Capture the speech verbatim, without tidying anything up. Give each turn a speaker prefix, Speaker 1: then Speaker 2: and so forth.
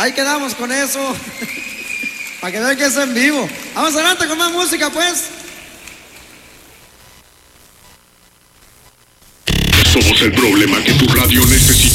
Speaker 1: Ahí quedamos con eso. Para que vean que es en vivo. Vamos adelante con más música, pues.
Speaker 2: Somos el problema que tu radio necesita.